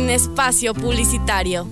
Fin espacio publicitario.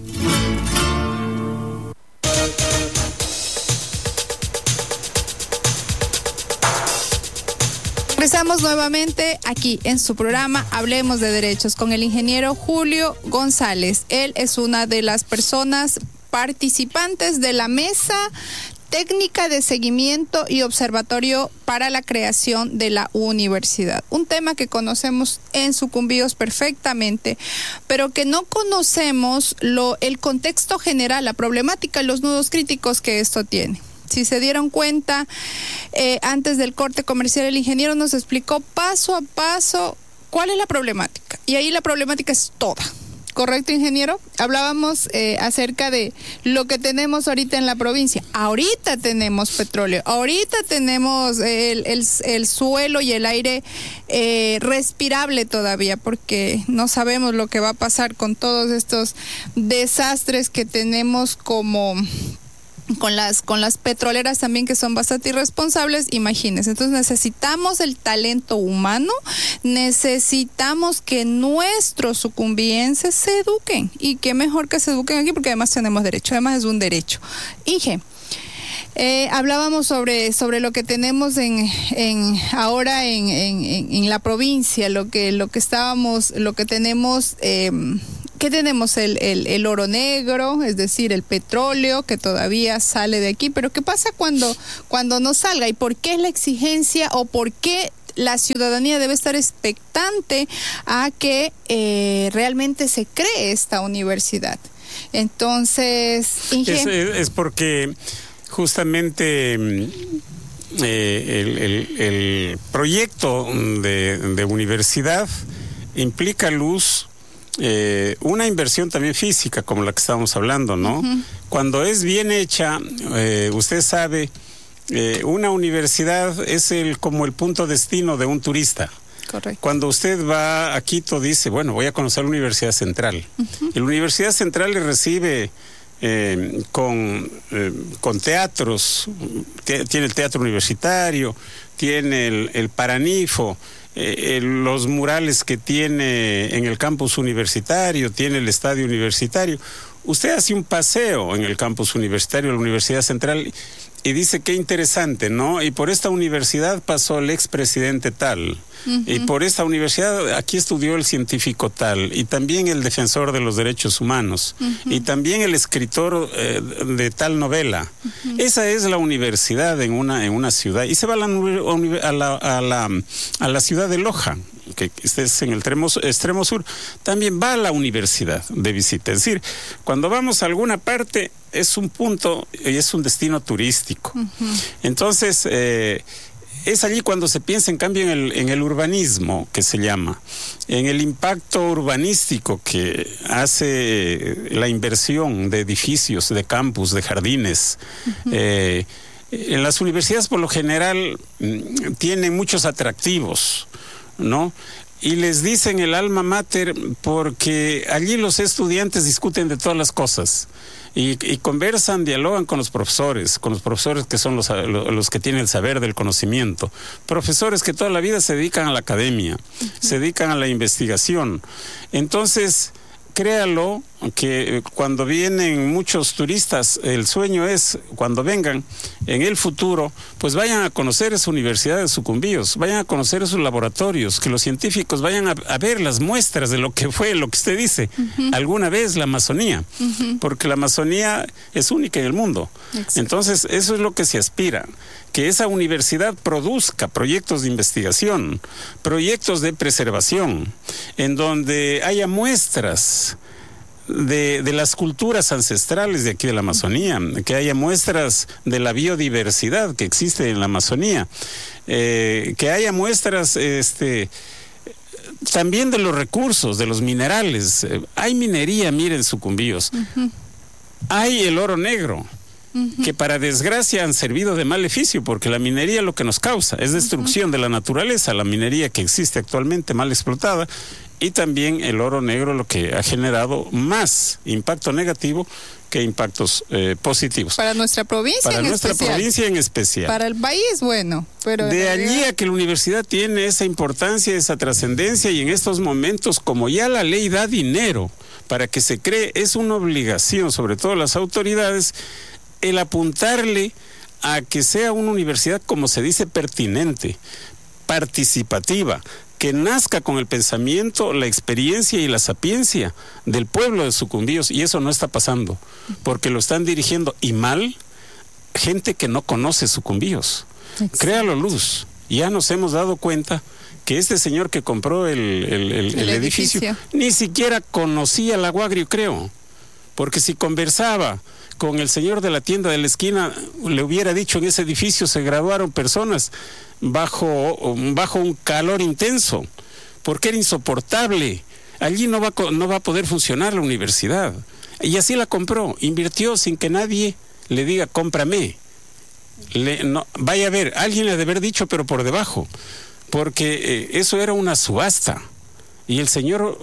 Regresamos nuevamente aquí en su programa Hablemos de Derechos con el ingeniero Julio González. Él es una de las personas participantes de la mesa técnica de seguimiento y observatorio para la creación de la universidad. Un tema que conocemos en Sucumbíos perfectamente, pero que no conocemos el contexto general, la problemática y los nudos críticos que esto tiene. Si se dieron cuenta, antes del corte comercial, el ingeniero nos explicó paso a paso cuál es la problemática. Y ahí la problemática es toda. ¿Correcto, ingeniero? Hablábamos acerca de lo que tenemos ahorita en la provincia. Ahorita tenemos petróleo, ahorita tenemos el suelo y el aire respirable todavía, porque no sabemos lo que va a pasar con todos estos desastres que tenemos con las petroleras también, que son bastante irresponsables. Imagínense, entonces necesitamos el talento humano, necesitamos que nuestros sucumbienses se eduquen, y qué mejor que se eduquen aquí, porque además tenemos derecho, además es un derecho. Inge, hablábamos sobre lo que tenemos ahora en la provincia, lo que tenemos. ¿Qué tenemos? El oro negro, es decir, el petróleo que todavía sale de aquí, pero ¿qué pasa cuando no salga? ¿Y por qué es la exigencia, o por qué la ciudadanía debe estar expectante a que realmente se cree esta universidad? Entonces, Inge... Es porque justamente el proyecto de universidad implica una inversión también física, como la que estábamos hablando, ¿no? Uh-huh. Cuando es bien hecha, usted sabe, una universidad es como el punto destino de un turista. Correcto. Cuando usted va a Quito, dice, bueno, voy a conocer la Universidad Central. Uh-huh. Y la Universidad Central le recibe con teatros, tiene el teatro universitario, tiene el Paranifo, los murales que tiene en el campus universitario, tiene el estadio universitario. Usted hace un paseo en el campus universitario de la Universidad Central y dice, qué interesante, ¿no? Y por esta universidad pasó el expresidente tal. Uh-huh. Y por esta universidad aquí estudió el científico tal, y también el defensor de los derechos humanos, uh-huh, y también el escritor de tal novela. Uh-huh. Esa es la universidad en una ciudad. Y se va a la ciudad de Loja, que estés en el extremo sur, también va a la universidad de visita. Es decir, cuando vamos a alguna parte, es un punto y es un destino turístico. Uh-huh. Entonces, es allí cuando se piensa, en cambio, en el urbanismo, que se llama, en el impacto urbanístico que hace la inversión de edificios, de campus, de jardines. Uh-huh. En las universidades, por lo general, tienen muchos atractivos, ¿no? Y les dicen el alma mater porque allí los estudiantes discuten de todas las cosas y conversan, dialogan con los profesores que son los que tienen el saber del conocimiento, profesores que toda la vida se dedican a la academia, uh-huh, se dedican a la investigación. Entonces, créalo que cuando vienen muchos turistas, el sueño es, cuando vengan en el futuro, pues vayan a conocer esa universidad de Sucumbíos, vayan a conocer esos laboratorios, que los científicos vayan a ver las muestras de lo que fue, lo que usted dice, uh-huh, alguna vez la Amazonía, uh-huh, porque la Amazonía es única en el mundo. Exacto. Entonces, eso es lo que se aspira, que esa universidad produzca proyectos de investigación, proyectos de preservación, en donde haya muestras de las culturas ancestrales de aquí de la Amazonía, que haya muestras de la biodiversidad que existe en la Amazonía, que haya muestras también de los recursos, de los minerales. Hay minería, miren, Sucumbíos. Uh-huh. Hay el oro negro, uh-huh, que para desgracia han servido de maleficio, porque la minería lo que nos causa es destrucción, uh-huh, de la naturaleza, la minería que existe actualmente mal explotada. Y también el oro negro lo que ha generado más impacto negativo que impactos positivos. Para nuestra provincia Para nuestra provincia en especial. Para el país, bueno. Pero de allí a que la universidad tiene esa importancia, esa trascendencia, y en estos momentos, como ya la ley da dinero para que se cree, es una obligación, sobre todo las autoridades, el apuntarle a que sea una universidad, como se dice, pertinente, participativa, que nazca con el pensamiento, la experiencia y la sapiencia del pueblo de Sucumbíos, y eso no está pasando, porque lo están dirigiendo, y mal, gente que no conoce Sucumbíos. Exacto. Créalo, Luz, ya nos hemos dado cuenta que este señor que compró el edificio ni siquiera conocía la Guagrio, creo, porque si conversaba con el señor de la tienda de la esquina, le hubiera dicho, en ese edificio se graduaron personas bajo un calor intenso, porque era insoportable. Allí no va a poder funcionar la universidad. Y así la compró, invirtió sin que nadie le diga, cómprame. Vaya a ver, alguien le ha de haber dicho, pero por debajo, porque eso era una subasta. Y el señor,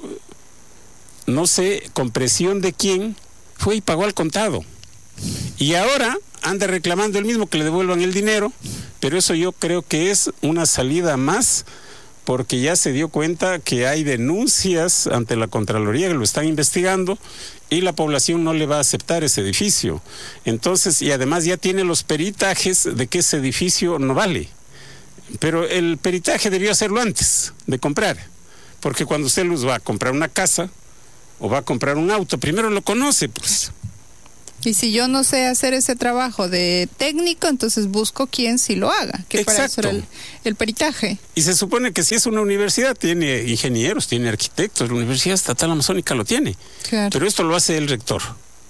no sé, con presión de quién, fue y pagó al contado. Y ahora anda reclamando el mismo que le devuelvan el dinero, pero eso yo creo que es una salida más, porque ya se dio cuenta que hay denuncias ante la Contraloría que lo están investigando y la población no le va a aceptar ese edificio. Entonces, y además ya tiene los peritajes de que ese edificio no vale. Pero el peritaje debió hacerlo antes de comprar, porque cuando usted va a comprar una casa o va a comprar un auto, primero lo conoce, pues. Y si yo no sé hacer ese trabajo de técnico, entonces busco quien sí lo haga, que para eso era el peritaje. Y se supone que si es una universidad, tiene ingenieros, tiene arquitectos, la Universidad Estatal Amazónica lo tiene. Claro. Pero esto lo hace el rector.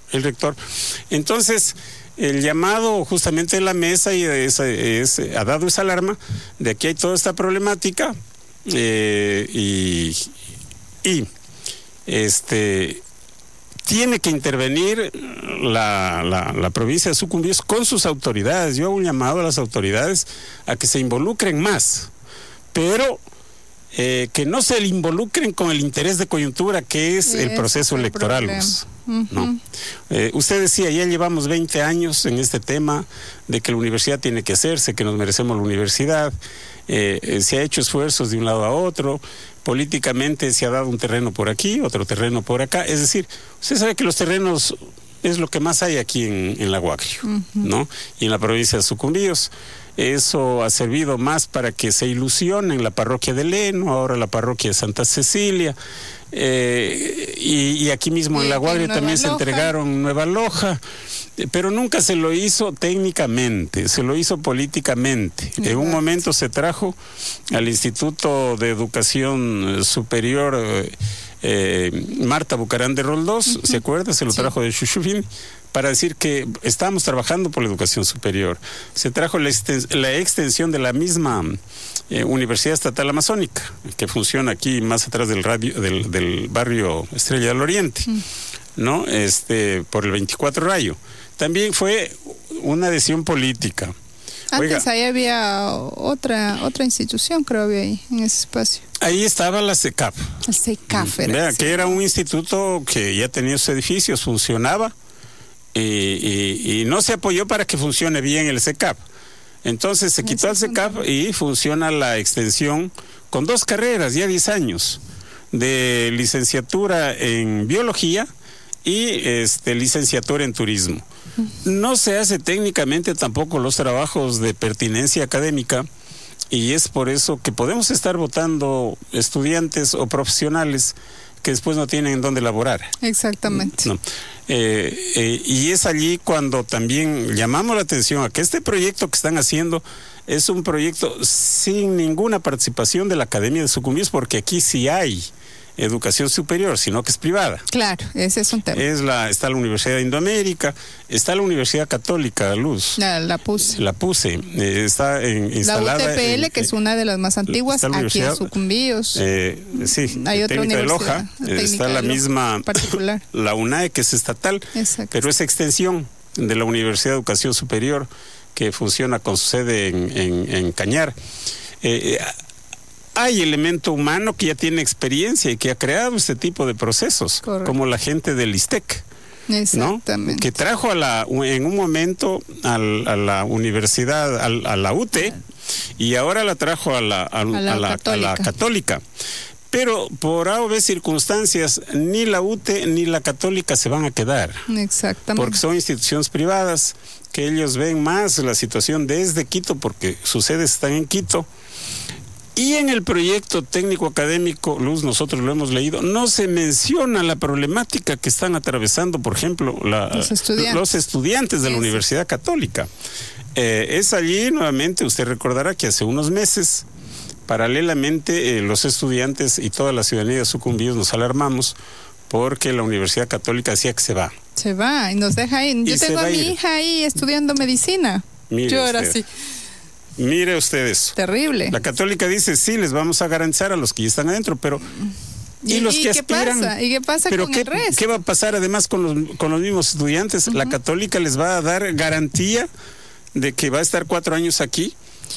Entonces, el llamado justamente de la mesa ha dado esa alarma de aquí hay toda esta problemática tiene que intervenir la provincia de Sucumbíos con sus autoridades. Yo hago un llamado a las autoridades a que se involucren más, pero que no se involucren con el interés de coyuntura que es el proceso electoral. ¿No? Usted decía, ya llevamos 20 años en este tema de que la universidad tiene que hacerse, que nos merecemos la universidad. Se ha hecho esfuerzos de un lado a otro, políticamente se ha dado un terreno por aquí, otro terreno por acá, es decir, usted sabe que los terrenos es lo que más hay aquí en la Guagrio, ¿no? Y en la provincia de Sucumbíos. Eso ha servido más para que se ilusionen la parroquia de Leno, ahora la parroquia de Santa Cecilia, y aquí mismo en la Guagrio también se entregaron Nueva Loja, pero nunca se lo hizo técnicamente, se lo hizo políticamente. En un momento se trajo al Instituto de Educación Superior Marta Bucarán de Roldós, ¿se acuerda? Se lo trajo de Chuchufín, para decir que estamos trabajando por la educación superior. Se trajo la extensión de la misma Universidad Estatal Amazónica, que funciona aquí más atrás del barrio Estrella del Oriente, ¿no? Por el 24 Rayo. También fue una decisión política. Antes ahí había otra institución, creo, había ahí, en ese espacio. Ahí estaba la CECAF. El CECAF que era un instituto que ya tenía sus edificios, funcionaba, y no se apoyó para que funcione bien el CECAF. Entonces se quitó el CECAF y funciona la extensión con 2 carreras, ya 10 años, de licenciatura en biología y licenciatura en turismo. No se hace técnicamente tampoco los trabajos de pertinencia académica, y es por eso que podemos estar votando estudiantes o profesionales que después no tienen dónde laborar. Exactamente. No. Y es allí cuando también llamamos la atención a que este proyecto que están haciendo es un proyecto sin ninguna participación de la Academia de Sucumbíos, porque aquí sí hay educación superior, sino que es privada. Claro, ese es un tema. Está la Universidad de Indoamérica, está la Universidad Católica, Luz. La PUSE. La PUSE, está instalada. La UTPL, que es una de las más antiguas, aquí en Sucumbíos. Sí, hay otra universidad. De Loja, está la misma, particular. La UNAE, que es estatal. Exacto. Pero es extensión de la Universidad de Educación Superior, que funciona con su sede en Cañar. Hay elemento humano que ya tiene experiencia y que ha creado este tipo de procesos. Correcto. Como la gente del ISTEC, Exactamente. ¿no? Que trajo en un momento a la universidad, a la UTE, y ahora la trajo a la católica. Pero por A o B circunstancias, ni la UTE ni la católica se van a quedar. Exactamente. Porque son instituciones privadas que ellos ven más la situación desde Quito, porque sus sedes están en Quito. Y en el proyecto técnico académico, Luz, nosotros lo hemos leído, no se menciona la problemática que están atravesando, por ejemplo, los estudiantes de la Universidad Católica. Es allí, nuevamente, usted recordará que hace unos meses, paralelamente, los estudiantes y toda la ciudadanía de Sucumbíos nos alarmamos porque la Universidad Católica decía que se va. Se va y nos deja ahí. Yo tengo a mi hija ahí estudiando medicina. Yo era así. Mire usted eso. Terrible. La Católica dice, sí, les vamos a garantizar a los que ya están adentro, pero... ¿Y los que aspiran? ¿Y qué pasa con el resto? ¿Qué va a pasar además con los mismos estudiantes? La Católica les va a dar garantía de que va a estar 4 años aquí.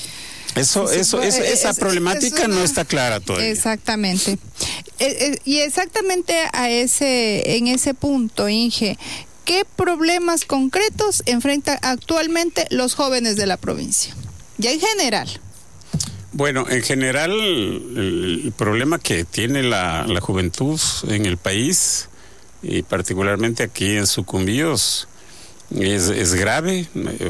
Esa problemática no está clara todavía. Exactamente. Y exactamente en ese punto, Inge, ¿qué problemas concretos enfrentan actualmente los jóvenes de la provincia? Ya en general. Bueno, en general, el problema que tiene la juventud en el país, y particularmente aquí en Sucumbíos, es grave.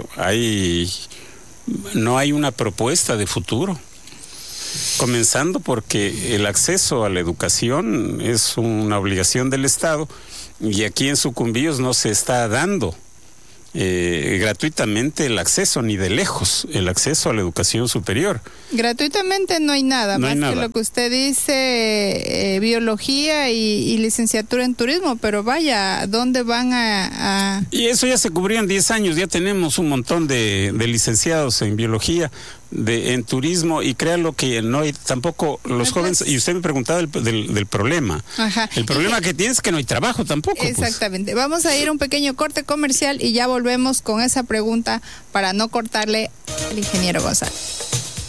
No hay una propuesta de futuro. Comenzando porque el acceso a la educación es una obligación del Estado, y aquí en Sucumbíos no se está dando gratuitamente el acceso, ni de lejos, el acceso a la educación superior. Gratuitamente no hay nada, más que lo que usted dice, biología y licenciatura en turismo, pero vaya, ¿dónde van a...? Y eso ya se cubrió en 10 años, ya tenemos un montón de licenciados en biología, en turismo, y créanlo que no hay tampoco los jóvenes, y usted me preguntaba del problema. Ajá. El problema que tiene es que no hay trabajo tampoco. Exactamente. Pues. Vamos a ir a un pequeño corte comercial y ya volvemos con esa pregunta para no cortarle al ingeniero González.